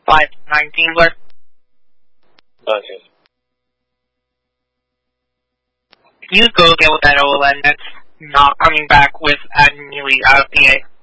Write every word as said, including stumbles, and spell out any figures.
five nineteen left. Okay. You go get with that OLED that's not coming back with annually out of P A.